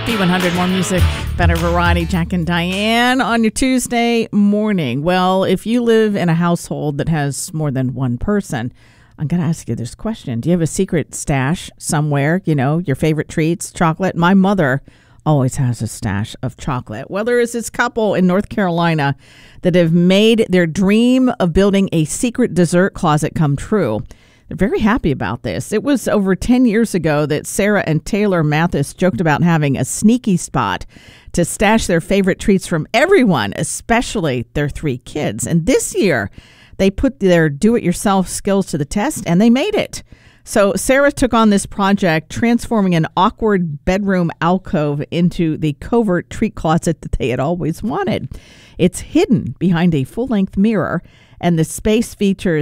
B100, more music, better variety. Jack and Diane on your Tuesday morning. Well, if you live in a household that has more than one person, I'm going to ask you this question. Do you have a secret stash somewhere? You know, your favorite treats, chocolate? My mother always has a stash of chocolate. Well, there is this couple in North Carolina that have made their dream of building a secret dessert closet come true. They're very happy about this. It was over 10 years ago that Sarah and Taylor Mathis joked about having a sneaky spot to stash their favorite treats from everyone, especially their 3 kids. And this year, they put their do-it-yourself skills to the test, and they made it. So Sarah took on this project, transforming an awkward bedroom alcove into the covert treat closet that they had always wanted. It's hidden behind a full-length mirror, and the space features